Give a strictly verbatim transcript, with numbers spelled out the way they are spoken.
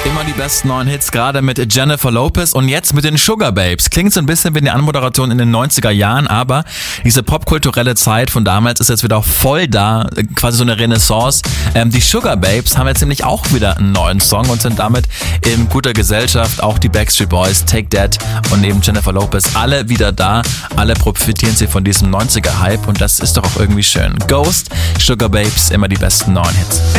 Immer die besten neuen Hits, gerade mit Jennifer Lopez und jetzt mit den Sugar Babes. Klingt so ein bisschen wie eine Anmoderation in den neunziger Jahren, aber diese popkulturelle Zeit von damals ist jetzt wieder voll da, quasi so eine Renaissance. Ähm, die Sugar Babes haben jetzt nämlich auch wieder einen neuen Song und sind damit in guter Gesellschaft. Auch die Backstreet Boys, Take That und eben Jennifer Lopez, alle wieder da. Alle profitieren sie von diesem neunziger-Hype und das ist doch auch irgendwie schön. Ghost, Sugar Babes, immer die besten neuen Hits.